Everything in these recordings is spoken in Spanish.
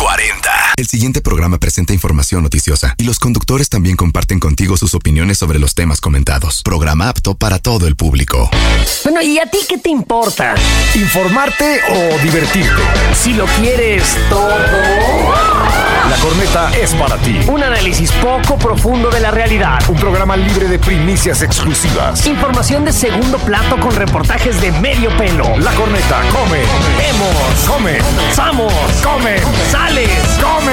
40. El siguiente programa presenta información noticiosa y los conductores también comparten contigo sus opiniones sobre los temas comentados. Programa apto para todo el público. Bueno, ¿y a ti qué te importa? ¿Informarte o divertirte? Si lo quieres todo. La Corneta es para ti. Un análisis poco profundo de la realidad. Un programa libre de primicias exclusivas. Información de segundo plato con reportajes de medio pelo. La Corneta come. Vemos. Come. Samos. Comen. Sales. Comen.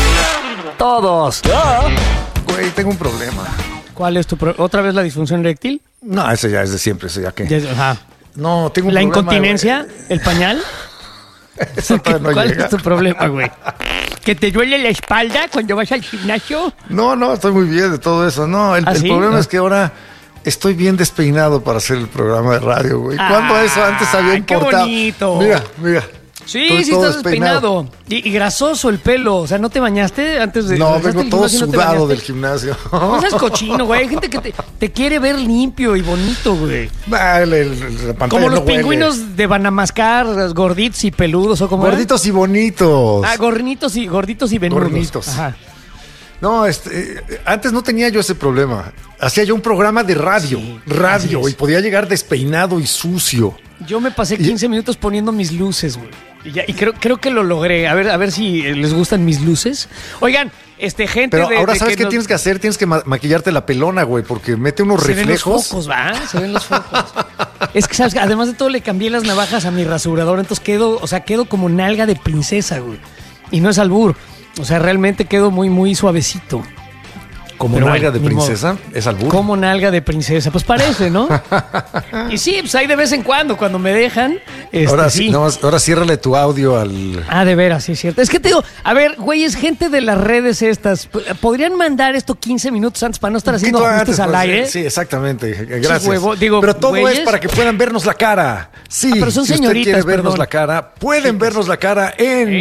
Todos. Güey, tengo un problema. ¿Cuál es tu ¿Otra vez la disfunción eréctil? No, ese ya es de siempre, ese ya que. Ajá. No, tengo un ¿La problema. incontinencia? Güey. ¿El pañal? Eso todavía no ¿Cuál llega. es tu problema, güey? ¿Que te duele la espalda cuando vas al gimnasio? No, estoy muy bien de todo eso. No, el ¿Sí? problema es que ahora estoy bien despeinado para hacer el programa de radio, güey. ¿Cuándo eso antes había importado? ¡Qué bonito! Mira. Sí, Estoy sí todo estás despeinado. Y grasoso el pelo. O sea, ¿no te bañaste antes de...? No, ¿regresaste vengo al todo gimnasio y no te sudado bañaste? del gimnasio. No seas cochino, güey. Hay gente que te quiere ver limpio y bonito, güey. La pantalla Como los no huele. pingüinos de Banamascar, gorditos y peludos, ¿o cómo era? Gorditos y bonitos. Gorditos y venudos. Gorditos. Ajá. No, antes no tenía yo ese problema. Hacía yo un programa de radio, así es. y podía llegar despeinado y sucio. Yo me pasé 15 minutos poniendo mis luces, güey. Y creo que lo logré. A ver si les gustan mis luces. Oigan, gente Pero ahora ¿sabes qué nos... tienes que hacer? Tienes que maquillarte la pelona, güey, porque mete unos reflejos. Se ven los focos, ¿va? Se ven los focos. Es que, ¿sabes? Además de todo, le cambié las navajas a mi rasurador, entonces quedo como nalga de princesa, güey. Y no es albur. O sea, realmente quedo muy, muy suavecito. Como Pero nalga bueno, de ni princesa, es albur. Como nalga de princesa, pues parece, ¿no? Y sí, pues ahí de vez en cuando me dejan. Ahora sí. ahora ciérrale tu audio al... Ah, de veras, sí es cierto. Es que te digo, a ver, güeyes, gente de las redes estas, ¿podrían mandar esto 15 minutos antes para no estar haciendo ajustes al aire? Sí, exactamente. Gracias. Huevo, digo, pero todo güeyes. es para que puedan vernos la cara. Sí, pero son si señoritas, usted quiere vernos perdón. la cara, pueden vernos la cara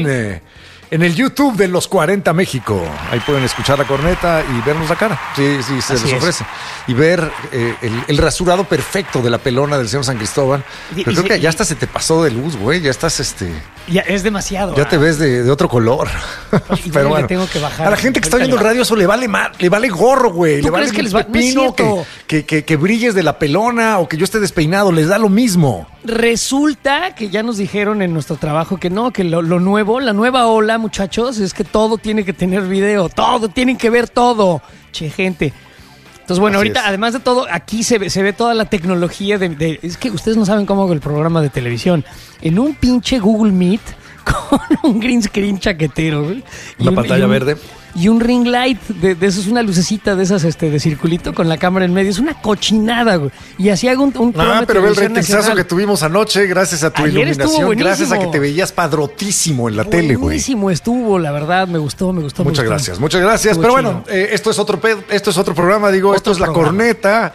en el YouTube de Los 40 México. Ahí pueden escuchar la corneta y vernos la cara. Sí, se Así les ofrece. Y ver el rasurado perfecto de la pelona del señor San Cristóbal. Pero creo que ya hasta se te pasó de luz, güey. Ya estás Ya es demasiado. Ya te ves de otro color. Y Pero le bueno, tengo que bajar. a la gente que está viendo el radio eso le vale gorro, güey. ¿Tú Le vale crees que les un va? No es pepino cierto. que brilles de la pelona o que yo esté despeinado. Les da lo mismo. Resulta que ya nos dijeron en nuestro trabajo que no, que lo nuevo, la nueva ola, muchachos, es que todo tiene que tener video, todo, tienen que ver todo. Che, gente. Entonces, bueno, Así ahorita, es. además de todo, aquí se ve toda la tecnología es que ustedes no saben cómo hago el programa de televisión. En un pinche Google Meet con un green screen chaquetero, güey. Una pantalla verde. Y un ring light, de eso es una lucecita de esas de circulito con la cámara en medio. Es una cochinada, güey. Y así hago un programa de Pero ve el televisión ratingzazo nacional. que tuvimos anoche gracias a tu Ayer estuvo iluminación. buenísimo. Gracias a que te veías padrotísimo en la tele, güey. Buenísimo estuvo, la verdad, me gustó. Muchas gracias. Pero Estuvo bueno, esto es otro programa, esto es La programa. Corneta.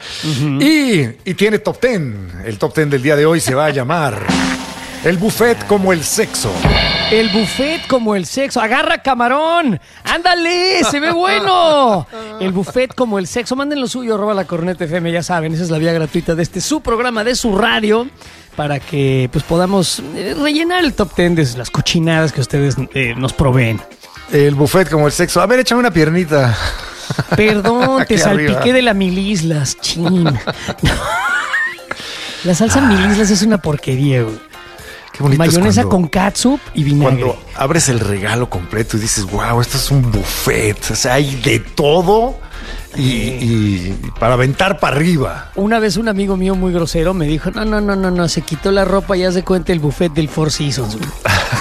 Y tiene top 10. El top 10 del día de hoy se va a llamar El Buffet como el Sexo. El buffet como el sexo. Agarra camarón. Ándale, se ve bueno. El buffet como el sexo. Manden lo suyo, @La Corneta FM, ya saben. Esa es la vía gratuita de su programa, de su radio, para que pues podamos rellenar el top 10 de las cochinadas que ustedes nos proveen. El Buffet como el Sexo. A ver, échame una piernita. Perdón, Aquí te salpiqué arriba. de la milislas, chin. La salsa milislas es una porquería, güey. Qué bonito Mayonesa es con catsup y vinagre. cuando abres el regalo completo y dices, wow, esto es un buffet. O sea, hay de todo y para aventar para arriba. Una vez un amigo mío muy grosero me dijo, no, se quitó la ropa y haz de cuenta el buffet del Four Seasons, güey.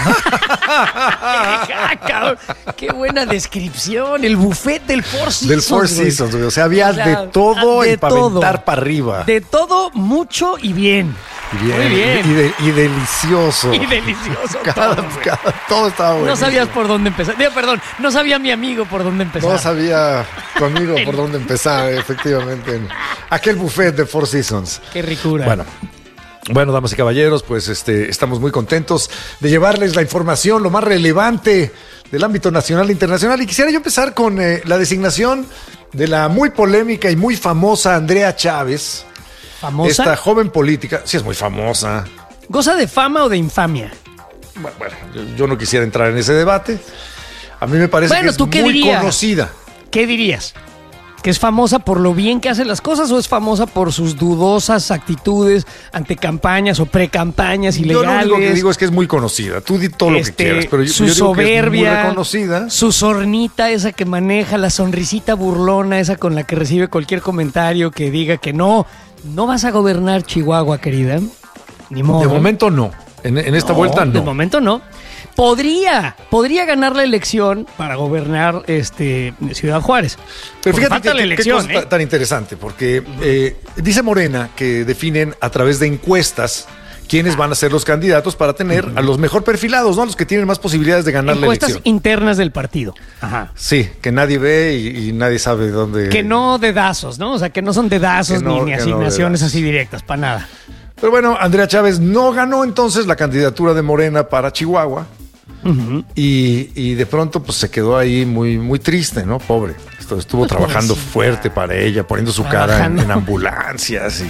Cabrón, qué buena descripción, el buffet del Four Seasons. Del Four güey. Seasons, güey. O sea, había O sea, de todo de y para todo. aventar para arriba. De todo, mucho y bien. Bien, Muy bien. Y delicioso. Y delicioso todo, güey. Todo estaba bueno. No sabías por dónde empezar. Digo, perdón, no sabía mi amigo por dónde empezar. No sabía tu amigo por dónde empezar, efectivamente. En aquel buffet de Four Seasons. Qué ricura. Bueno, damas y caballeros, pues estamos muy contentos de llevarles la información, lo más relevante del ámbito nacional e internacional. Y quisiera yo empezar con la designación de la muy polémica y muy famosa Andrea Chávez. ¿Famosa? Esta joven política, sí es muy famosa. ¿Goza de fama o de infamia? Bueno, yo no quisiera entrar en ese debate. A mí me parece que es ¿tú qué muy dirías? conocida. ¿Qué dirías? ¿Que es famosa por lo bien que hace las cosas o es famosa por sus dudosas actitudes ante campañas o precampañas ilegales? Yo lo único que digo es que es muy conocida. Tú di todo lo que quieras, pero su yo digo soberbia, que es muy reconocida. Su sornita esa que maneja, la sonrisita burlona esa con la que recibe cualquier comentario que diga que no vas a gobernar Chihuahua, querida. Ni modo. De momento no. En esta vuelta no. De momento no. Podría ganar la elección para gobernar Ciudad Juárez. Pero fíjate falta la qué elección, cosa tan interesante, porque dice Morena que definen a través de encuestas quiénes van a ser los candidatos para tener a los mejor perfilados, ¿no? Los que tienen más posibilidades de ganar la encuestas elección. internas del partido. Ajá. Sí, que nadie ve y nadie sabe dónde. Que no dedazos, ¿no? O sea, que no son dedazos ni asignaciones no así directas, para nada. Pero bueno, Andrea Chávez no ganó entonces la candidatura de Morena para Chihuahua. Uh-huh. Y de pronto pues se quedó ahí muy, muy triste, ¿no? Pobre. Estuvo trabajando fuerte para ella, poniendo su cara en ambulancias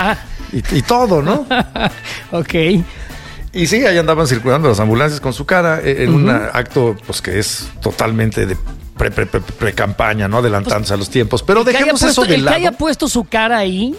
y todo, ¿no? Ok. Y sí, ahí andaban circulando las ambulancias con su cara en un acto pues que es totalmente de pre-campaña, ¿no? Adelantándose a los tiempos. Pero dejemos eso de lado. El que haya puesto su cara ahí,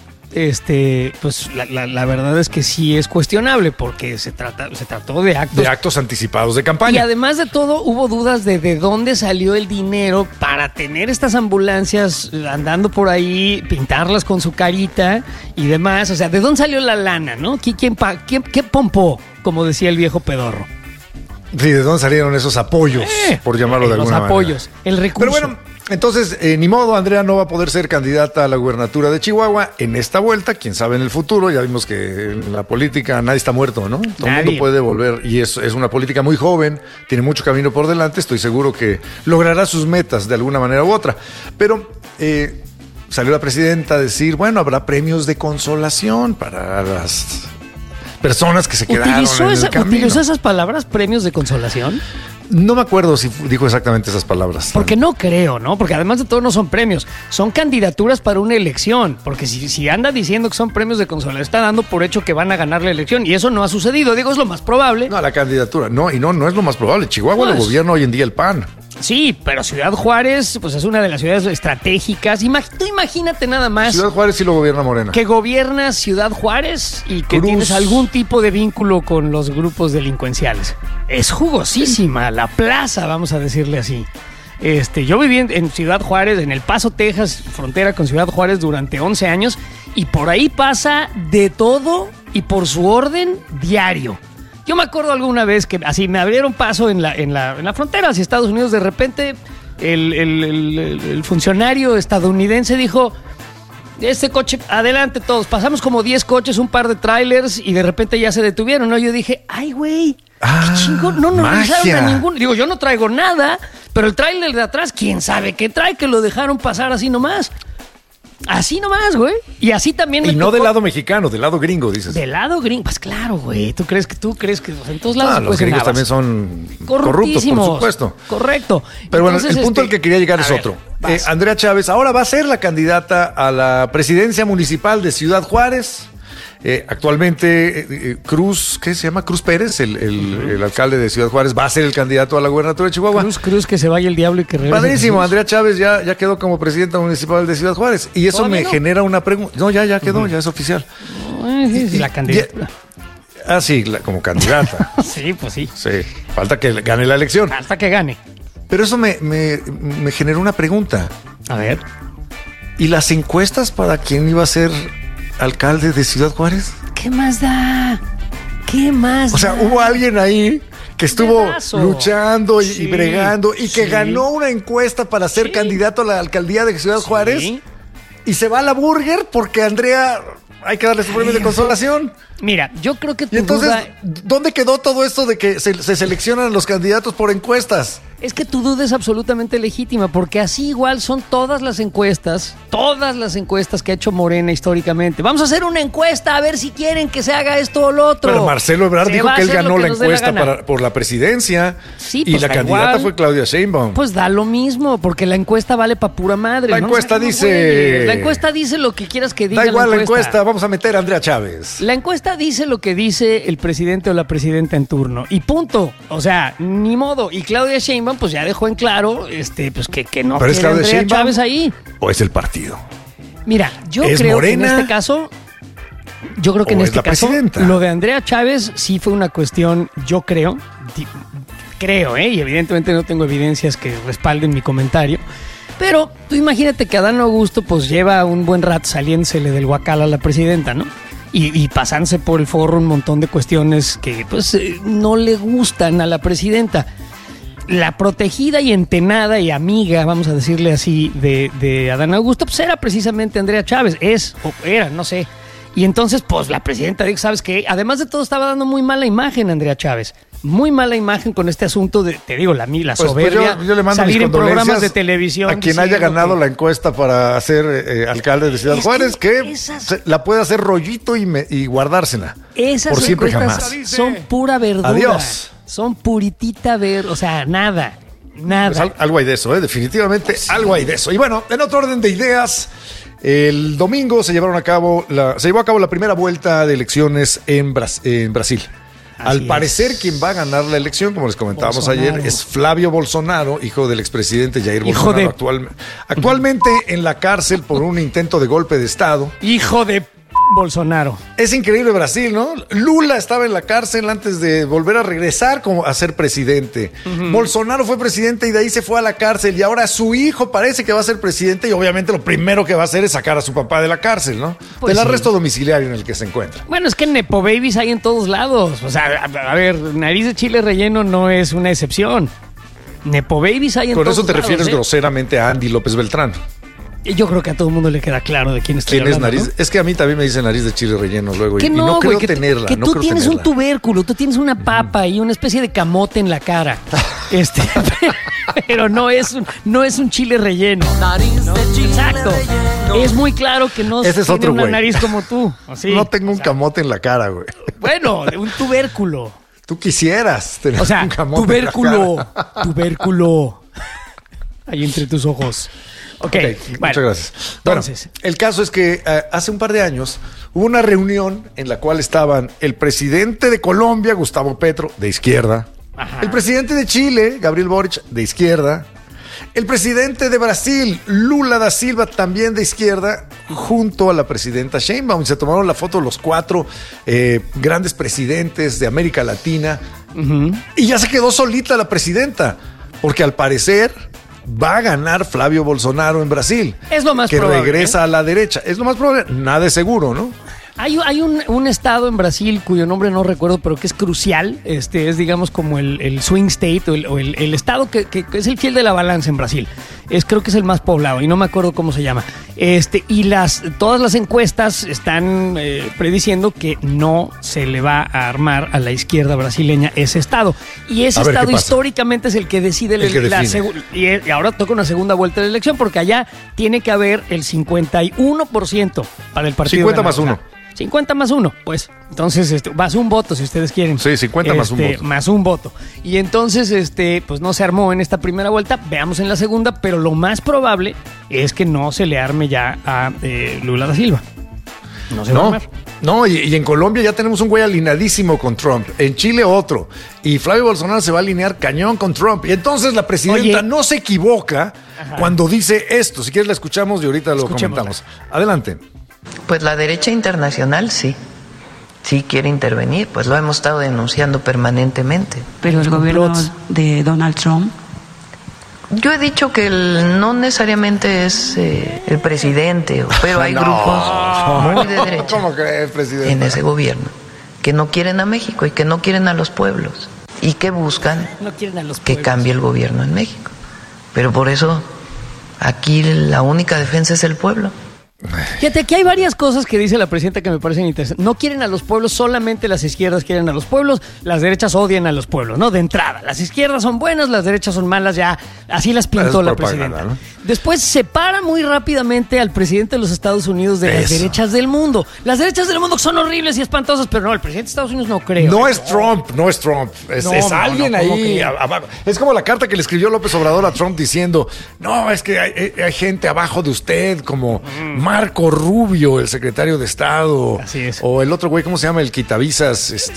pues la verdad es que sí es cuestionable porque se trató de actos anticipados de campaña. Y además de todo hubo dudas de dónde salió el dinero para tener estas ambulancias andando por ahí, pintarlas con su carita y demás. O sea, ¿de dónde salió la lana, no? ¿Qué pompó, como decía el viejo pedorro? Sí, ¿de dónde salieron esos apoyos, por llamarlo de alguna manera? Los apoyos, el recurso. Pero bueno, entonces, ni modo, Andrea no va a poder ser candidata a la gubernatura de Chihuahua en esta vuelta, quién sabe en el futuro. Ya vimos que en la política nadie está muerto, ¿no? Todo el mundo puede volver y es una política muy joven, tiene mucho camino por delante, estoy seguro que logrará sus metas de alguna manera u otra. Pero salió la presidenta a decir, bueno, habrá premios de consolación para las personas que se quedaron en el camino. ¿Utilizó esas palabras, premios de consolación? No me acuerdo si dijo exactamente esas palabras. Porque no creo, ¿no? Porque además de todo no son premios, son candidaturas para una elección. Porque si anda diciendo que son premios de consolación, está dando por hecho que van a ganar la elección. Y eso no ha sucedido, digo, es lo más probable. No, la candidatura, no es lo más probable. Chihuahua lo gobierna hoy en día el PAN. Sí, pero Ciudad Juárez, pues es una de las ciudades estratégicas. Tú imagínate nada más. Ciudad Juárez sí lo gobierna Morena. Que gobiernas Ciudad Juárez y que tienes algún tipo de vínculo con los grupos delincuenciales. Es jugosísima la plaza, vamos a decirle así. Yo viví en Ciudad Juárez, en El Paso, Texas, frontera con Ciudad Juárez durante 11 años y por ahí pasa de todo y por su orden diario. Yo me acuerdo alguna vez que así me abrieron paso en la frontera hacia Estados Unidos. De repente el funcionario estadounidense dijo, este coche, adelante todos. Pasamos como 10 coches, un par de trailers y de repente ya se detuvieron, ¿no? Yo dije, ay, güey, qué chingón. No nos revisaron a ningún. Digo, yo no traigo nada, pero el trailer de atrás, quién sabe qué trae, que lo dejaron pasar así nomás. Así nomás, güey. Y así también Y no del lado mexicano, del lado gringo, dices. Del lado gringo. Pues claro, güey. ¿Tú crees que en todos lados los gringos también son corruptos, por supuesto. Correcto. Pero entonces, bueno, el punto al que quería llegar es otro. Andrea Chávez ahora va a ser la candidata a la presidencia municipal de Ciudad Juárez. Actualmente Cruz, ¿qué se llama? Cruz Pérez, el alcalde de Ciudad Juárez, va a ser el candidato a la gubernatura de Chihuahua. Cruz, que se vaya el diablo y que regrese. Padrísimo, Andrea Chávez ya quedó como presidenta municipal de Ciudad Juárez. Y eso me genera una pregunta. No, ya quedó, ya es oficial. Sí, la candidatura. Sí, como candidata. Sí, pues sí. Sí, falta que gane la elección. Hasta que gane. Pero eso me generó una pregunta. A ver. ¿Y las encuestas para quién iba a ser alcalde de Ciudad Juárez? ¿Qué más da? O sea, hubo alguien ahí que estuvo luchando y bregando y que ganó una encuesta para ser candidato a la alcaldía de Ciudad Juárez y se va a la burger porque Andrea hay que darle su premio de consolación. Mira, yo creo que y entonces, ¿dónde quedó todo esto de que se seleccionan los candidatos por encuestas? Es que tu duda es absolutamente legítima, porque así igual son todas las encuestas que ha hecho Morena históricamente. Vamos a hacer una encuesta a ver si quieren que se haga esto o lo otro. Pero Marcelo Ebrard dijo que él ganó la encuesta por la presidencia y la candidata fue Claudia Sheinbaum. Pues da lo mismo, porque la encuesta vale para pura madre. La encuesta dice... La encuesta dice lo que quieras que diga. Da igual la encuesta, vamos a meter a Andrea Chávez. La encuesta presidenta dice lo que dice el presidente o la presidenta en turno y punto. O sea, ni modo. Y Claudia Sheinbaum pues ya dejó en claro pues que no quiere a Andrea Chávez ahí. ¿O es el partido? Mira, yo ¿Es creo Morena? que en este caso... Yo creo que en este caso presidenta? lo de Andrea Chávez sí fue una cuestión, yo creo, y evidentemente no tengo evidencias que respalden mi comentario, pero tú imagínate que Adán Augusto pues lleva un buen rato saliéndosele del guacal a la presidenta, ¿no? Y pasándose por el forro un montón de cuestiones que pues no le gustan a la presidenta. La protegida y entenada y amiga, vamos a decirle así, de Adán Augusto, pues era precisamente Andrea Chávez, no sé. Y entonces, pues la presidenta dijo, ¿sabes qué? Además de todo, estaba dando muy mala imagen Andrea Chávez. Muy mala imagen con este asunto de, te digo, la soberbia, yo le mando salir mis en programas de televisión. A quien haya ganado la encuesta para ser alcalde de Ciudad Juárez, que la puede hacer rollito y guardársela. Esas por siempre encuestas jamás. Son pura verdura. Adiós. Son puritita o sea, nada. Nada. Pues algo hay de eso, definitivamente algo hay de eso. Y bueno, en otro orden de ideas, el domingo se llevó a cabo la primera vuelta de elecciones en Brasil. Al parecer, quien va a ganar la elección, como les comentábamos ayer, es Flavio Bolsonaro, hijo del expresidente Jair Bolsonaro, actualmente en la cárcel por un intento de golpe de Estado. Hijo de Bolsonaro. Es increíble Brasil, ¿no? Lula estaba en la cárcel antes de volver a regresar a ser presidente. Bolsonaro fue presidente y de ahí se fue a la cárcel y ahora su hijo parece que va a ser presidente y obviamente lo primero que va a hacer es sacar a su papá de la cárcel, ¿no? Del arresto domiciliario en el que se encuentra. Bueno, es que Nepo Babies hay en todos lados. O sea, a ver, nariz de chile relleno no es una excepción. Nepo Babies hay en todos lados. Con eso te refieres groseramente a Andy López Beltrán. Yo creo que a todo el mundo le queda claro de quién estoy hablando. ¿Quién es nariz? ¿No? Es que a mí también me dicen nariz de chile relleno luego y no creo tenerla. Que tú tienes un tubérculo, tú tienes una papa y una especie de camote en la cara. Pero no es un chile relleno. ¿No? Exacto. Es muy claro que no tiene una nariz como tú. ¿Sí? No tengo un camote en la cara, güey. Bueno, un tubérculo. Tú quisieras tener un camote en la cara. Tubérculo. Ahí entre tus ojos. Okay, muchas gracias. Entonces, el caso es que hace un par de años hubo una reunión en la cual estaban el presidente de Colombia, Gustavo Petro, de izquierda, el presidente de Chile, Gabriel Boric, de izquierda, el presidente de Brasil, Lula da Silva, también de izquierda, junto a la presidenta Sheinbaum. Se tomaron la foto los 4 grandes presidentes de América Latina y ya se quedó solita la presidenta, porque al parecer va a ganar Flavio Bolsonaro en Brasil. Es lo más probable. Que regresa a la derecha. Es lo más probable. Nada es seguro, ¿no? Hay un estado en Brasil cuyo nombre no recuerdo, pero que es crucial. Es digamos como el swing state o el estado que es el fiel de la balanza en Brasil. Creo que es el más poblado y no me acuerdo cómo se llama. Y todas las encuestas están prediciendo que no se le va a armar a la izquierda brasileña ese estado. Y ese estado históricamente es el que decide y ahora toca una segunda vuelta de la elección porque allá tiene que haber el 51% para el partido. 50 más 1. 50 más 1, pues. Entonces, más un voto, si ustedes quieren. Sí, 50 más un voto. Más un voto. Y entonces, pues no se armó en esta primera vuelta. Veamos en la segunda, pero lo más probable es que no se le arme ya a Lula da Silva. No se va a armar. No, y en Colombia ya tenemos un güey alineadísimo con Trump. En Chile otro. Y Flavio Bolsonaro se va a alinear cañón con Trump. Y entonces la presidenta no se equivoca cuando dice esto. Si quieres la escuchamos y ahorita lo comentamos. Adelante. Pues la derecha internacional sí quiere intervenir, pues lo hemos estado denunciando permanentemente. Pero el gobierno de Donald Trump. Yo he dicho que no necesariamente es el presidente, pero hay grupos muy de derecha en ese gobierno que no quieren a México y que no quieren a los pueblos y que buscan que cambie el gobierno en México. Pero por eso aquí la única defensa es el pueblo. Fíjate, aquí hay varias cosas que dice la presidenta que me parecen interesantes. No quieren a los pueblos, solamente las izquierdas quieren a los pueblos, las derechas odian a los pueblos, ¿no? De entrada, las izquierdas son buenas, las derechas son malas, ya así las pintó la presidenta. ¿No? Después separa muy rápidamente al presidente de los Estados Unidos de las derechas del mundo. Las derechas del mundo son horribles y espantosas, pero no, el presidente de Estados Unidos no creo. No es Trump. Es alguien ahí abajo. Es como la carta que le escribió López Obrador a Trump diciendo, no, es que hay gente abajo de usted como Marco Rubio, el secretario de Estado. Así es. O el otro güey, ¿cómo se llama? El quitavisas,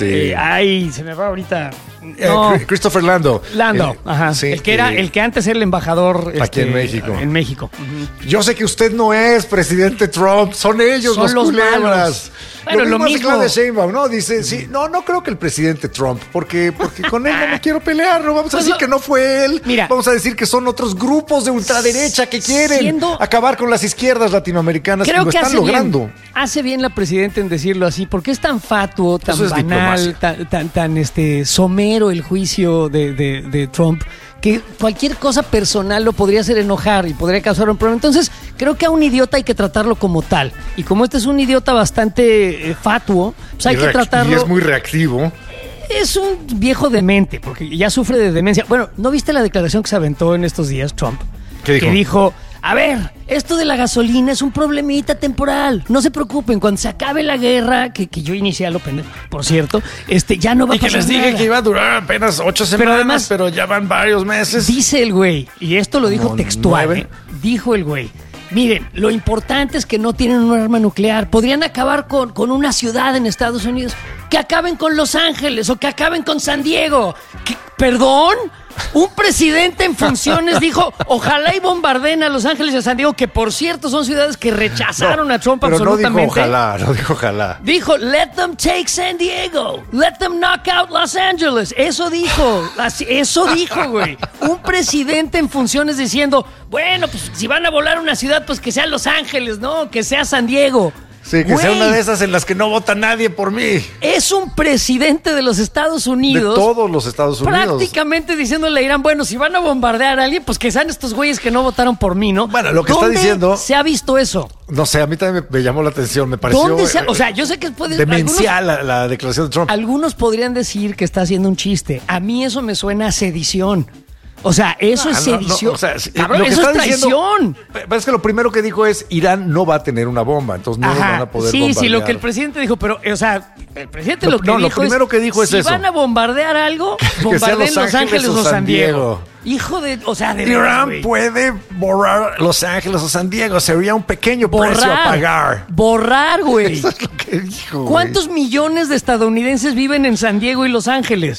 se me va ahorita. No. Christopher Lando. Ajá. Sí, el que antes era el embajador aquí en México. En México. Yo sé que usted no es presidente Trump, son ellos Son los culebras. Malos. Bueno, lo mismo hace Claudia mismo. Sheinbaum, ¿no? Dice, sí, no creo que el presidente Trump, porque con él no me quiero pelear, no vamos a decir que no fue él. Mira, vamos a decir que son otros grupos de ultraderecha que quieren acabar con las izquierdas latinoamericanas. Creo y lo que están logrando. Hace bien la presidenta en decirlo así, porque es tan fatuo, tan Eso es banal, tan somero el juicio de Trump, que cualquier cosa personal lo podría hacer enojar y podría causar un problema. Entonces, creo que a un idiota hay que tratarlo como tal. Y como este es un idiota bastante fatuo, pues hay que tratarlo. Y es muy reactivo. Es un viejo demente, porque ya sufre de demencia. Bueno, ¿no viste la declaración que se aventó en estos días Trump? ¿Qué dijo? Que dijo, a ver, esto de la gasolina es un problemita temporal. No se preocupen, cuando se acabe la guerra, que yo inicié a lo pendejo, por cierto, ya no va a pasar nada. Y que les dije que iba a durar apenas 8 semanas, además, pero ya van varios meses. Dice el güey, y esto lo dijo textual, 9. Dijo el güey, miren, lo importante es que no tienen un arma nuclear. Podrían acabar con una ciudad en Estados Unidos. Que acaben con Los Ángeles o que acaben con San Diego. ¿Perdón? Un presidente en funciones dijo, ojalá y bombardeen a Los Ángeles y a San Diego, que por cierto son ciudades que rechazaron a Trump absolutamente. No dijo ojalá. Dijo, let them take San Diego, let them knock out Los Angeles. Eso dijo, güey. Un presidente en funciones diciendo, bueno, pues si van a volar una ciudad, pues que sea Los Ángeles, ¿no? Que sea San Diego. Sí, que sea una de esas en las que no vota nadie por mí. Es un presidente de los Estados Unidos. De todos los Estados Unidos. Prácticamente diciéndole a Irán, bueno, si van a bombardear a alguien, pues que sean estos güeyes que no votaron por mí, ¿no? Bueno, lo que está diciendo... ¿se ha visto eso? No sé, a mí también me llamó la atención, me pareció... O sea, yo sé que puede... demencial la declaración de Trump. Algunos podrían decir que está haciendo un chiste. A mí eso me suena a sedición. O sea, eso es sedición. Cabrón, eso es traición. Es que lo primero que dijo es Irán no va a tener una bomba, entonces no van a poder bombardear. Sí, lo que el presidente dijo, pero, o sea, el presidente lo primero que dijo es si eso. van a bombardear algo, bombardeen Los Ángeles o San Diego. Hijo de, o sea, de Irán puede borrar Los Ángeles o San Diego, sería un pequeño precio a pagar. Borrar, güey. Eso es lo que dijo, güey. ¿Cuántos millones de estadounidenses viven en San Diego y Los Ángeles?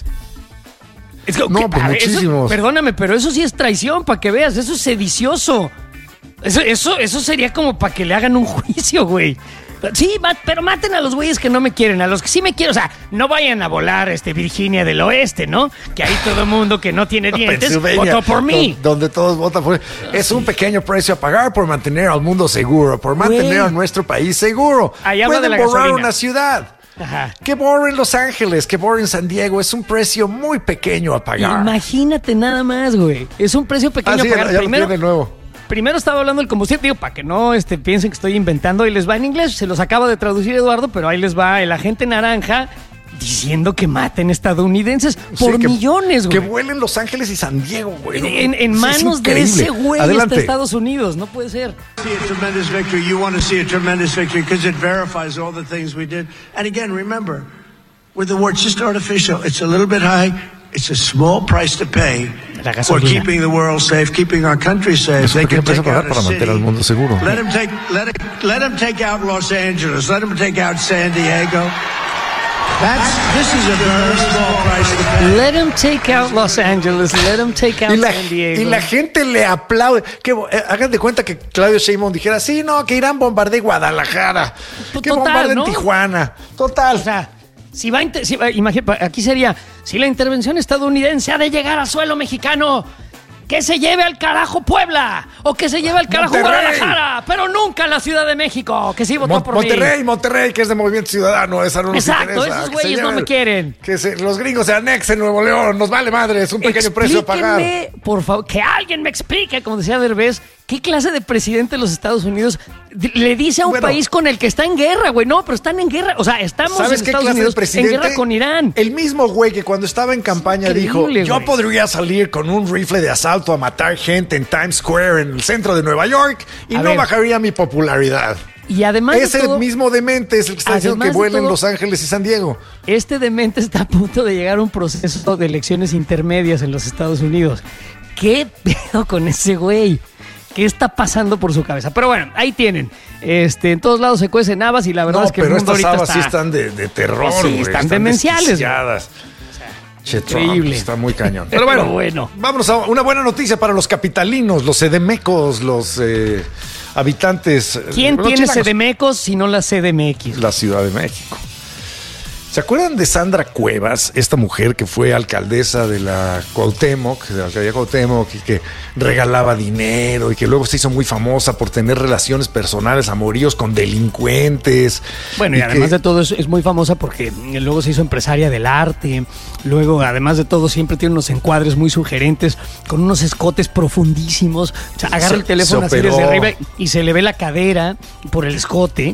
No, pues muchísimos. Perdóname, pero eso sí es traición, para que veas, eso es sedicioso. Eso sería como para que le hagan un juicio, güey. Sí, pero maten a los güeyes que no me quieren, a los que sí me quieren. O sea, no vayan a volar Virginia del Oeste, ¿no? Que ahí todo el mundo que no tiene dientes votó por mí. Donde todos votan por mí. Es un pequeño precio a pagar por mantener al mundo seguro, por mantener a nuestro país seguro. Ahí habla de la borrar gasolina. Una ciudad. Ajá. Que borren Los Ángeles, que borren San Diego, es un precio muy pequeño a pagar. Imagínate nada más, güey. Es un precio pequeño a pagar. Primero estaba hablando del combustible, digo, para que no piensen que estoy inventando, ahí les va en inglés, se los acaba de traducir Eduardo, pero ahí les va el agente naranja diciendo que maten estadounidenses por millones, güey. Que vuelen Los Ángeles y San Diego, güey. En manos de ese güey está Estados Unidos, no puede ser. You want to see a tremendous victory because it verifies all the things we did. And again, remember, with the war, it's just artificial. It's a little bit high. It's a small price to pay for keeping the world safe, keeping our country safe. They can take out a city. Al mundo seguro. Let them take out Los Angeles. Let them take out San Diego. This is a very small price to pay. Let them take out Los Angeles. Let them take out San Diego. Y la gente le aplaude. Hagan de cuenta que Claudio Sheinbaum dijera, sí, no, que Irán bombardee Guadalajara. Que bombardeen Tijuana. Total. O sea, imagínate, aquí sería, si la intervención estadounidense ha de llegar al suelo mexicano, que se lleve al carajo Puebla o que se lleve al carajo Guadalajara, pero nunca la Ciudad de México, que sí votó por mí. Monterrey, que es de Movimiento Ciudadano, esa no nos interesa. Exacto, esos güeyes no me quieren. Que los gringos se anexen Nuevo León, nos vale madre, es un pequeño precio a pagar. Por favor, que alguien me explique, como decía Derbez, ¿qué clase de presidente de los Estados Unidos le dice a un país con el que está en guerra, güey? No, pero están en guerra. O sea, estamos en Estados Unidos en guerra con Irán. El mismo güey que cuando estaba en campaña dijo, yo podría salir con un rifle de asalto a matar gente en Times Square, en el centro de Nueva York, y no bajaría mi popularidad. Y además ese mismo demente es el que está diciendo que vuelen Los Ángeles y San Diego. Este demente está a punto de llegar a un proceso de elecciones intermedias en los Estados Unidos. ¿Qué pedo con ese güey? ¿Qué está pasando por su cabeza? Pero bueno, ahí tienen. En todos lados se cuecen habas y la verdad es que el mundo ahorita habas está... sí están de terror, Sí, güey. están demenciales. Increíble. Está muy cañón. Pero bueno, vámonos a una buena noticia para los capitalinos, los CDMecos, los habitantes. ¿Quién tiene CDMecos si no la CDMX? La Ciudad de México. ¿Se acuerdan de Sandra Cuevas, esta mujer que fue alcaldesa de la Cuauhtémoc, de la alcaldía Cuauhtémoc, y que regalaba dinero y que luego se hizo muy famosa por tener relaciones personales, amoríos con delincuentes? Bueno, y además de todo es muy famosa porque luego se hizo empresaria del arte. Luego, además de todo, siempre tiene unos encuadres muy sugerentes con unos escotes profundísimos. O sea, agarra el teléfono así desde arriba y se le ve la cadera por el escote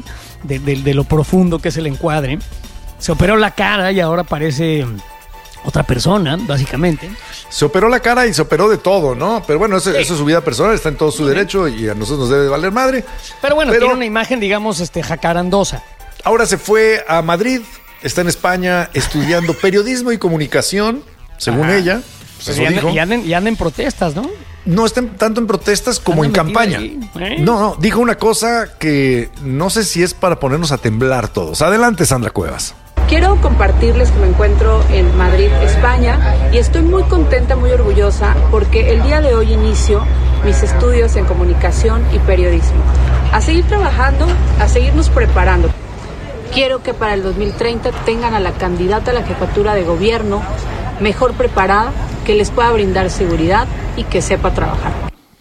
de lo profundo que es el encuadre. Se operó la cara y ahora parece otra persona, básicamente. Se operó la cara y se operó de todo, ¿no? Pero bueno, eso es su vida personal, está en todo su derecho y a nosotros nos debe de valer madre. Pero bueno, tiene una imagen, digamos, jacarandosa. Ahora se fue a Madrid, está en España estudiando periodismo y comunicación, según ella. Pues eso dijo. Y anda en protestas, ¿no? No está tanto en protestas como en campaña. No, dijo una cosa que no sé si es para ponernos a temblar todos. Adelante, Sandra Cuevas. Quiero compartirles que me encuentro en Madrid, España, y estoy muy contenta, muy orgullosa, porque el día de hoy inicio mis estudios en comunicación y periodismo. A seguir trabajando, a seguirnos preparando. Quiero que para el 2030 tengan a la candidata a la jefatura de gobierno mejor preparada, que les pueda brindar seguridad y que sepa trabajar.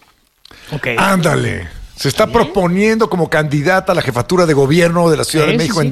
Okay. Ándale. Se está proponiendo como candidata a la jefatura de gobierno de la Ciudad de México en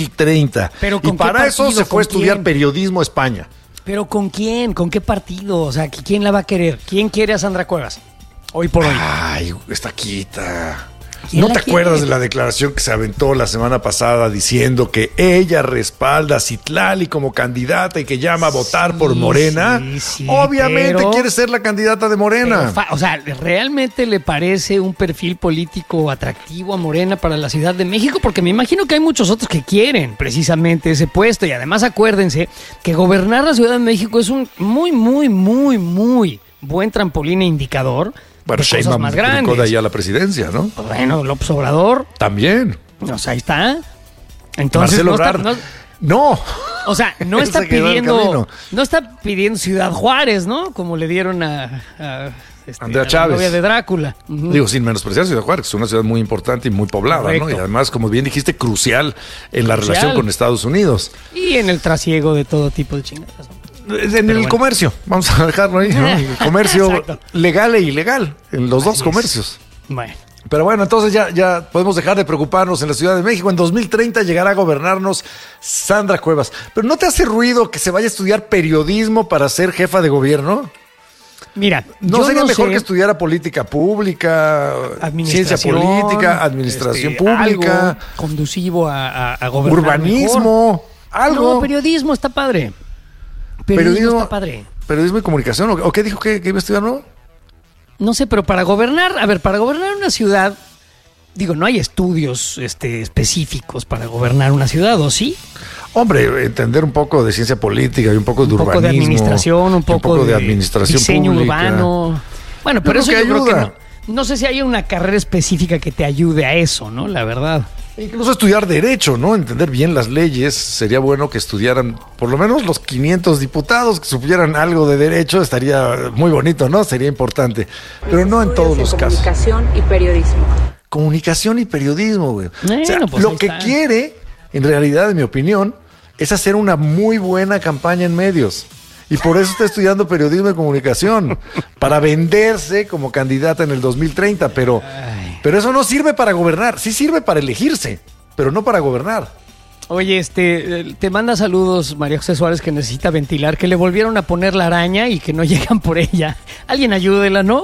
2030. Pero y para eso se fue a estudiar periodismo a España. ¿Pero con quién? ¿Con qué partido? O sea, ¿quién la va a querer? ¿Quién quiere a Sandra Cuevas? Hoy por hoy. Ay, está quita. ¿No te acuerdas de la declaración que se aventó la semana pasada diciendo que ella respalda a Citlali como candidata y que llama a votar por Morena? Sí, obviamente quiere ser la candidata de Morena. O sea, ¿realmente le parece un perfil político atractivo a Morena para la Ciudad de México? Porque me imagino que hay muchos otros que quieren precisamente ese puesto. Y además acuérdense que gobernar la Ciudad de México es un muy, muy, muy, muy buen trampolín e indicador. Bueno, Sheinbaum brincó de ahí a la presidencia, ¿no? Bueno, López Obrador. También. O sea, ahí está. Entonces, Marcelo Ebrard. No. O sea, no está pidiendo Ciudad Juárez, ¿no? Como le dieron a Andrea Chávez, la novia de Drácula. Digo, sin menospreciar Ciudad Juárez, es una ciudad muy importante y muy poblada, correcto, ¿no? Y además, como bien dijiste, crucial en la relación con Estados Unidos. Y en el trasiego de todo tipo de chingadas. En el comercio, vamos a dejarlo ahí, ¿no? El comercio legal e ilegal, en los dos comercios. Bueno. Pero bueno, entonces ya podemos dejar de preocuparnos en la Ciudad de México. En 2030 llegará a gobernarnos Sandra Cuevas. ¿Pero no te hace ruido que se vaya a estudiar periodismo para ser jefa de gobierno? Mira, ¿no sería mejor que estudiara política pública, ciencia política, administración pública, algo conducivo a gobernar urbanismo, mejor? Algo. No, periodismo está padre. Periodismo está padre. Periodismo y comunicación. ¿O qué dijo que iba a estudiar, no? No sé, pero para gobernar una ciudad, digo, no hay estudios específicos para gobernar una ciudad, ¿o sí? Hombre, entender un poco de ciencia política y un poco de urbanismo. Un poco de administración, un poco de administración diseño pública. Urbano. Bueno, pero eso yo creo que no sé si hay una carrera específica que te ayude a eso, ¿no? La verdad. Incluso estudiar derecho, ¿no? Entender bien las leyes. Sería bueno que estudiaran por lo menos los 500 diputados que supieran algo de derecho. Estaría muy bonito, ¿no? Sería importante. Pero no en todos los casos. Comunicación y periodismo. Comunicación y periodismo, güey. O sea, pues lo que quiere, en realidad, en mi opinión, es hacer una muy buena campaña en medios. Y por eso está estudiando periodismo y comunicación, para venderse como candidata en el 2030, pero eso no sirve para gobernar, sí sirve para elegirse, pero no para gobernar. Oye, te manda saludos María José Suárez, que necesita ventilar, que le volvieron a poner la araña y que no llegan por ella. Alguien ayúdela, ¿no?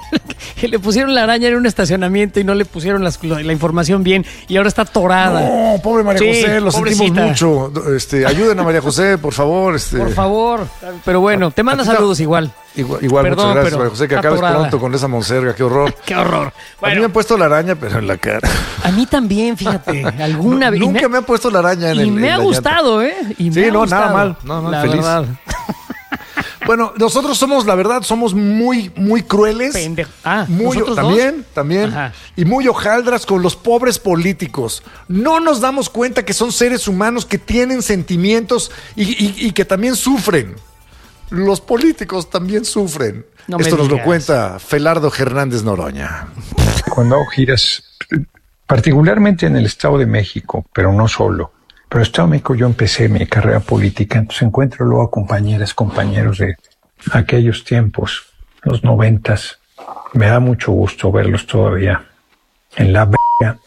Que le pusieron la araña en un estacionamiento y no le pusieron la información bien y ahora está atorada. No, pobre María José, lo sentimos mucho. Ayuden a María José, por favor. Por favor. Pero bueno, te manda saludos igual. Igual, perdón, muchas gracias, María José, que acabes pronto con esa monserga, qué horror. Qué horror. Bueno, a mí me han puesto la araña, pero en la cara. A mí también, fíjate, alguna vez. Nunca me han puesto la araña en y me ha gustado, ¿eh? Sí, no, nada mal. No, la feliz. Verdad. Bueno, nosotros somos, la verdad, somos muy, muy crueles. Muy, también. Ajá. Y muy hojaldras con los pobres políticos. No nos damos cuenta que son seres humanos que tienen sentimientos y que también sufren. Los políticos también sufren. Esto nos lo cuenta Felardo Hernández Noroña. Cuando hago giras, particularmente en el Estado de México, pero no solo. Pero en el Estado de México yo empecé mi carrera política, entonces encuentro luego a compañeros de aquellos tiempos, los 90s. Me da mucho gusto verlos todavía en la verga,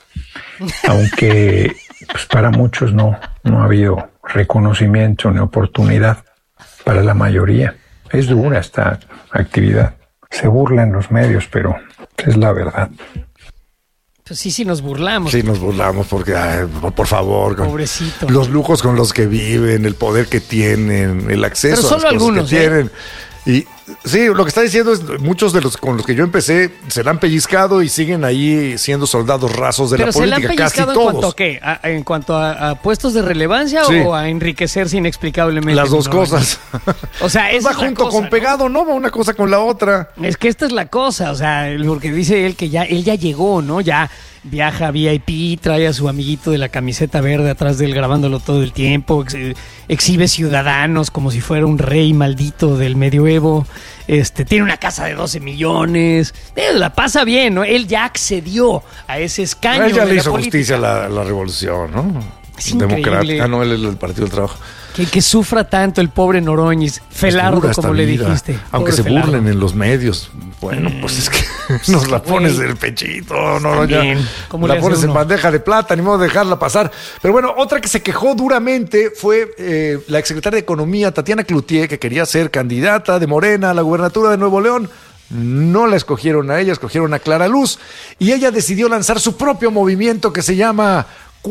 aunque pues para muchos no ha habido reconocimiento ni oportunidad. Para la mayoría. Es dura esta actividad. Se burlan los medios, pero es la verdad. Pues sí, nos burlamos. Sí, nos burlamos porque, por favor, pobrecito. Los lujos con los que viven, el poder que tienen, el acceso pero solo a las algunos, cosas que tienen. Y sí, lo que está diciendo es muchos de los con los que yo empecé se la han pellizcado y siguen ahí siendo soldados rasos de la política. ¿Pero se la han pellizcado en cuanto a qué? ¿En cuanto a puestos de relevancia o a enriquecerse inexplicablemente? Las dos cosas. O sea, es va junto cosa, con pegado, ¿no? Va una cosa con la otra. Es que esta es la cosa, o sea, porque dice él que él ya llegó, ¿no? Ya viaja VIP, trae a su amiguito de la camiseta verde atrás de él grabándolo todo el tiempo, exhibe ciudadanos como si fuera un rey maldito del medioevo, tiene una casa de 12 millones, la pasa bien, ¿no? Él ya accedió a ese escaño. Él ya le hizo justicia a la revolución, ¿no? Es democrática, no, él es el Partido del Trabajo. Que sufra tanto el pobre Noroñis, Felardo, como le dijiste. Aunque se burlen en los medios. Bueno, pues es que nos la pones del pechito, Noroña. La pones en bandeja de plata, ni modo de dejarla pasar. Pero bueno, otra que se quejó duramente fue la exsecretaria de Economía, Tatiana Cloutier, que quería ser candidata de Morena a la gubernatura de Nuevo León. No la escogieron a ella, escogieron a Clara Luz. Y ella decidió lanzar su propio movimiento que se llama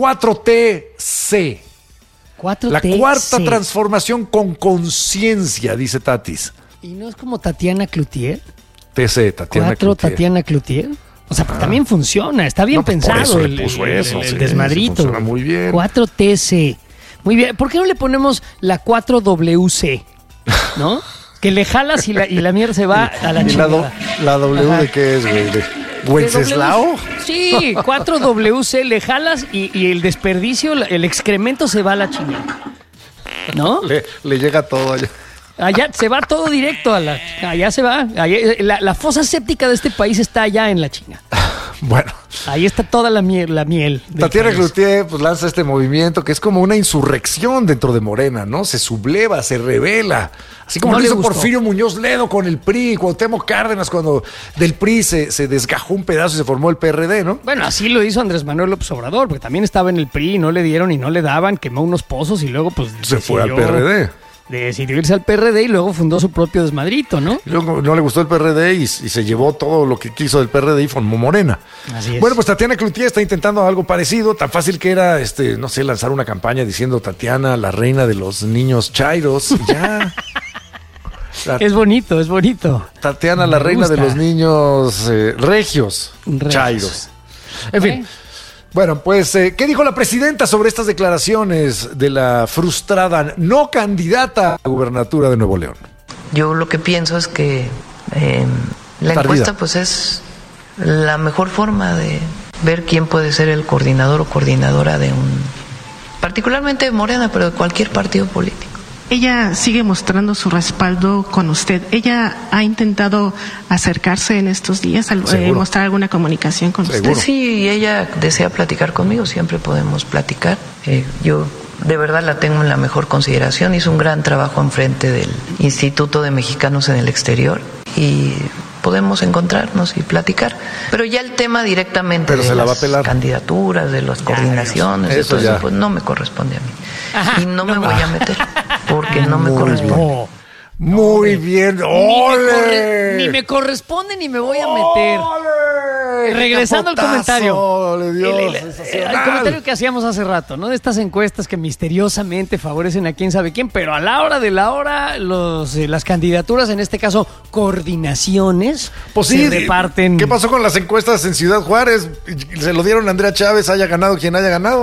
4TC. 4TC. La cuarta transformación con conciencia, dice Tatis. ¿Y no es como Tatiana Cloutier? TC, Tatiana Cloutier. Tatiana Cloutier. O sea, también funciona, está bien pensado el desmadrito. Funciona muy bien. 4TC. Muy bien. ¿Por qué no le ponemos la 4WC? ¿No? Que le jalas y la mierda se va a la chingada. ¿La W de qué es, güey? ¿De Wenceslao? Sí, 4WC, le jalas y el desperdicio, el excremento se va a la chingada. ¿No? Le llega todo allá. Allá se va todo directo allá se va. La fosa séptica de este país está allá en la China. Bueno. Ahí está toda la miel. Tatiana Cloutier pues lanza este movimiento que es como una insurrección dentro de Morena, ¿no? Se subleva, se revela. Así como lo hizo Porfirio Muñoz Ledo con el PRI, Cuauhtémoc Cárdenas cuando del PRI se desgajó un pedazo y se formó el PRD, ¿no? Bueno, así lo hizo Andrés Manuel López Obrador, porque también estaba en el PRI, no le dieron y no le daban, quemó unos pozos y luego pues se fue al PRD. Decidió irse al PRD y luego fundó su propio desmadrito, ¿no? Y luego no le gustó el PRD y se llevó todo lo que quiso del PRD y formó Morena. Así es. Bueno, pues Tatiana Cloutier está intentando algo parecido, tan fácil que era, no sé, lanzar una campaña diciendo Tatiana, la reina de los niños chairos, ya. Es bonito, es bonito. Tatiana, la reina de los niños regios, chairos. En fin. Bueno, pues, ¿qué dijo la presidenta sobre estas declaraciones de la frustrada no candidata a la gubernatura de Nuevo León? Yo lo que pienso es que la encuesta pues es la mejor forma de ver quién puede ser el coordinador o coordinadora de particularmente de Morena, pero de cualquier partido político. Ella sigue mostrando su respaldo con usted. ¿Ella ha intentado acercarse en estos días, mostrar alguna comunicación con usted? Sí, ella desea platicar conmigo, siempre podemos platicar. Yo de verdad la tengo en la mejor consideración. Hizo un gran trabajo enfrente del Instituto de Mexicanos en el Exterior y podemos encontrarnos y platicar. Pero ya el tema directamente de las candidaturas, de las coordinaciones, eso de todo eso, pues no me corresponde a mí. Ajá, y no me voy a meter, porque no me corresponde. Muy bien, ¡ole! Ni me corresponde ni me voy a meter. ¡Ole! Regresando al comentario. El comentario que hacíamos hace rato, ¿no? De estas encuestas que misteriosamente favorecen a quién sabe quién, pero a la hora de la hora, las candidaturas, en este caso, coordinaciones, pues sí, se reparten. ¿Qué pasó con las encuestas en Ciudad Juárez? Se lo dieron a Andrea Chávez, haya ganado quien haya ganado.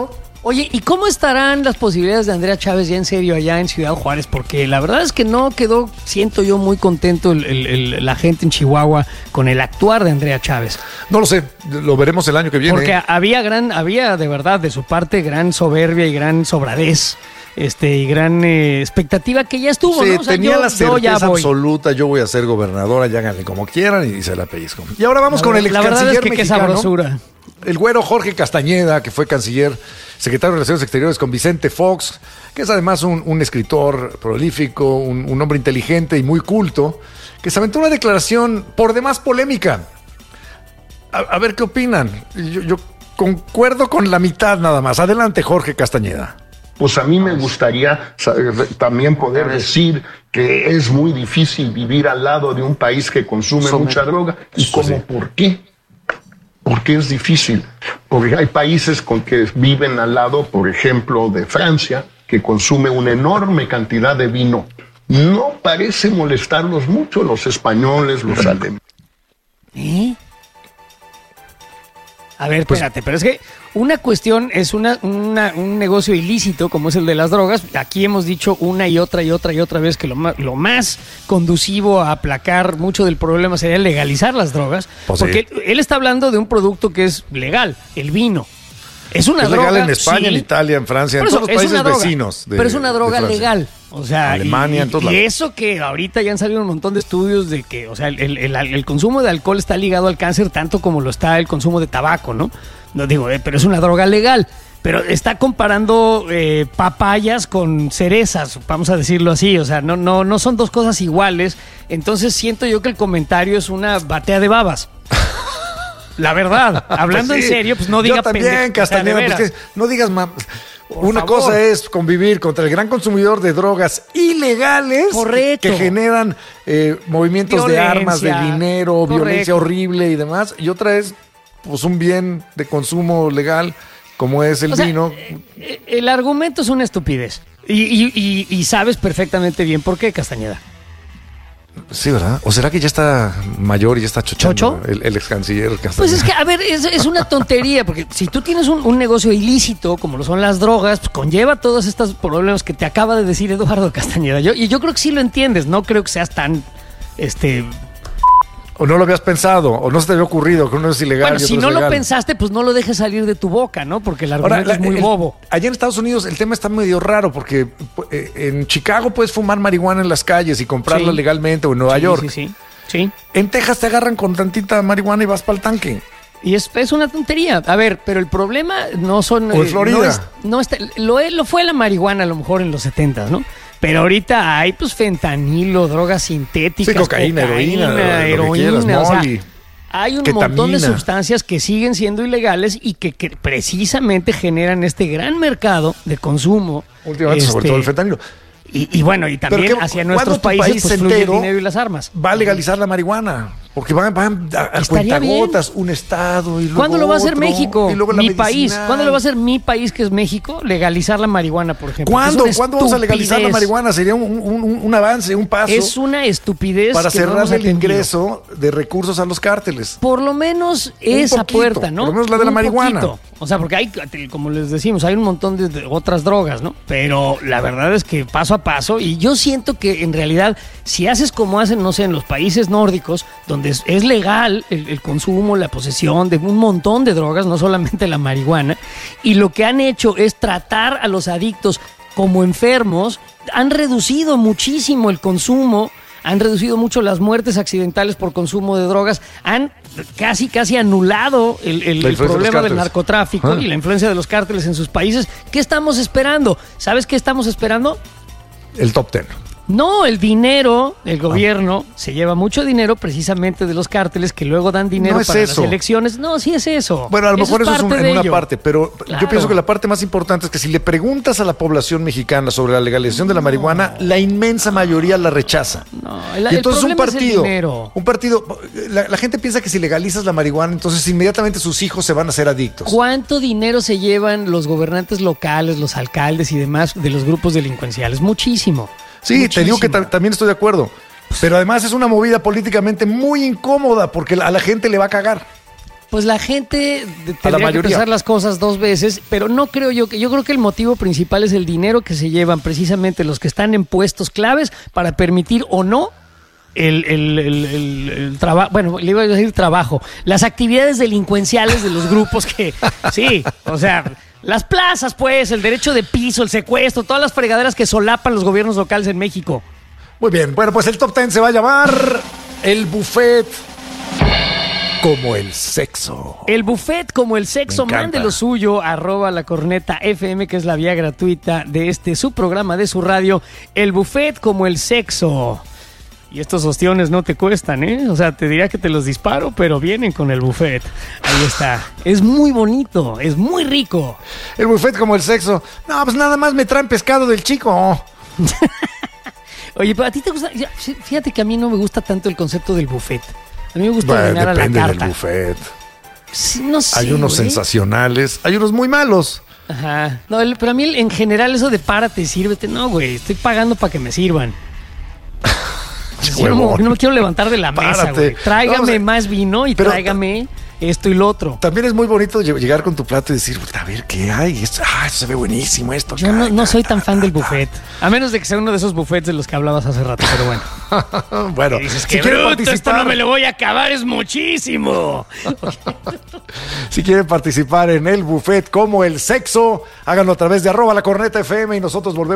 Oye, ¿y cómo estarán las posibilidades de Andrea Chávez ya en serio allá en Ciudad Juárez? Porque la verdad es que no quedó, siento yo, muy contento la gente en Chihuahua con el actuar de Andrea Chávez. No lo sé, lo veremos el año que viene. Porque había de verdad, de su parte, gran soberbia y gran sobradez. Y gran expectativa que ya estuvo, sí, ¿no? O sea, tenía la certeza ya voy. absoluta, yo voy a ser gobernadora, ya háganle como quieran y se la pellizco. Y ahora vamos con el ex canciller mexicano. La verdad es que qué sabrosura. El güero Jorge Castañeda, que fue canciller, secretario de Relaciones Exteriores con Vicente Fox, que es además un escritor prolífico, un hombre inteligente y muy culto, que se aventó una declaración por demás polémica. A ver qué opinan. Yo concuerdo con la mitad nada más. Adelante, Jorge Castañeda. Pues a mí me gustaría también poder decir que es muy difícil vivir al lado de un país que consume mucha droga. ¿Y cómo? ¿Por qué? ¿Por qué es difícil? Porque hay países con que viven al lado, por ejemplo, de Francia, que consume una enorme cantidad de vino. No parece molestarlos mucho los españoles, los alemanes. A ver, espérate, pero es que una cuestión es un negocio ilícito como es el de las drogas. Aquí hemos dicho una y otra vez que lo más conducivo a aplacar mucho del problema sería legalizar las drogas. Pues porque él está hablando de un producto que es legal, el vino. Es una droga. Es legal en España, en Italia, en Francia, en todos los países vecinos. Pero es una droga legal. O sea, Alemania, en todos lados. Y eso que ahorita ya han salido un montón de estudios de que, o sea, el consumo de alcohol está ligado al cáncer tanto como lo está el consumo de tabaco, ¿no? No digo, pero es una droga legal. Pero está comparando papayas con cerezas, vamos a decirlo así. O sea, no son dos cosas iguales. Entonces siento yo que el comentario es una batea de babas. La verdad, hablando pues sí, en serio, pues no digas también, Castañeda, pues no digas una cosa es convivir contra el gran consumidor de drogas ilegales que generan movimientos de armas, de dinero, violencia horrible y demás, y otra es pues un bien de consumo legal como es el vino. El argumento es una estupidez y sabes perfectamente bien por qué, Castañeda. Sí, ¿verdad? ¿O será que ya está mayor y ya está chochando el ex canciller Castañeda? Pues es que, a ver, es una tontería, porque si tú tienes un negocio ilícito, como lo son las drogas, pues conlleva todos estos problemas que te acaba de decir Eduardo Castañeda. Yo creo que sí lo entiendes, no creo que seas tan, O no lo habías pensado, o no se te había ocurrido que uno es ilegal. Bueno, si no lo pensaste, pues no lo dejes salir de tu boca, ¿no? Porque el argumento es muy bobo. Allá en Estados Unidos el tema está medio raro porque en Chicago puedes fumar marihuana en las calles y comprarla legalmente, o en Nueva York. Sí. En Texas te agarran con tantita marihuana y vas para el tanque. Y es una tontería. A ver, pero el problema no son... O en Florida. Lo fue la marihuana a lo mejor en los 70s, ¿no? Pero ahorita hay pues fentanilo, drogas sintéticas, cocaína, heroína, o sea, hay un montón de sustancias que siguen siendo ilegales y que precisamente generan este gran mercado de consumo. Últimamente, sobre todo el fentanilo. Y bueno, y también hacia nuestros países pues, fluye el dinero y las armas. Va a legalizar la marihuana. Porque van a cuentagotas, un estado y luego ¿cuándo lo va a hacer México? Y luego mi país. ¿Cuándo lo va a hacer mi país, que es México? Legalizar la marihuana, por ejemplo. ¿Cuándo vamos a legalizar la marihuana? Sería un avance, un paso. Es una estupidez. Para cerrar el ingreso de recursos a los cárteles. Por lo menos esa puerta, ¿no? Por lo menos la de la marihuana. O sea, porque hay, como les decimos, hay un montón de otras drogas, ¿no? Pero la verdad es que paso a paso, y yo siento que en realidad, si haces como hacen, no sé, en los países nórdicos, donde es legal el consumo, la posesión de un montón de drogas, no solamente la marihuana, y lo que han hecho es tratar a los adictos como enfermos, han reducido muchísimo el consumo, han reducido mucho las muertes accidentales por consumo de drogas, han casi anulado el problema del narcotráfico y la influencia de los cárteles en sus países. ¿Qué estamos esperando? ¿Sabes qué estamos esperando? El top 10. No, el dinero, el gobierno se lleva mucho dinero precisamente de los cárteles que luego dan dinero para las elecciones. No, sí es eso. Bueno, a lo mejor eso es en una parte, pero yo pienso que la parte más importante es que si le preguntas a la población mexicana sobre la legalización de la marihuana, la inmensa mayoría la rechaza. No, y entonces un partido, la gente piensa que si legalizas la marihuana, entonces inmediatamente sus hijos se van a hacer adictos. ¿Cuánto dinero se llevan los gobernantes locales, los alcaldes y demás de los grupos delincuenciales? Muchísimo. Sí, muchísimo. Te digo que también estoy de acuerdo. Pero además es una movida políticamente muy incómoda porque a la gente le va a cagar. pues la gente tendría que pensar las cosas dos veces, pero no creo yo creo que el motivo principal es el dinero que se llevan precisamente los que están en puestos claves para permitir o no el trabajo, bueno, le iba a decir trabajo, las actividades delincuenciales de los grupos que, sí, o sea, las plazas, pues, el derecho de piso, el secuestro, todas las fregaderas que solapan los gobiernos locales en México. Muy bien, bueno, pues el top 10 se va a llamar El Buffet como el sexo. El buffet como el sexo, mande lo suyo, @lacornetafm, que es la vía gratuita de su programa, de su radio. El buffet como el sexo. Y estos ostiones no te cuestan, ¿eh? O sea, te diría que te los disparo, pero vienen con el buffet. Ahí está. Es muy bonito, es muy rico. El buffet como el sexo. No, pues nada más me traen pescado del chico. Oye, pero a ti te gusta. Fíjate que a mí no me gusta tanto el concepto del buffet. A mí me gusta ordenar a la carta. Depende del buffet. Sí, no sé, hay unos sensacionales, hay unos muy malos. Ajá. No, pero a mí en general eso de párate, sírvete. No, güey, estoy pagando para que me sirvan. No me quiero levantar de la mesa, güey. Tráigame más vino y tráigame esto y lo otro. También es muy bonito llegar con tu plato y decir, a ver, ¿qué hay? Esto se ve buenísimo esto. Yo no soy tan fan del buffet. A menos de que sea uno de esos buffets de los que hablabas hace rato, pero bueno. Bueno, dices, si quieren participar, esto no me lo voy a acabar, es muchísimo. Si quieren participar en el buffet como el sexo, háganlo a través de @lacornetafm y nosotros volvemos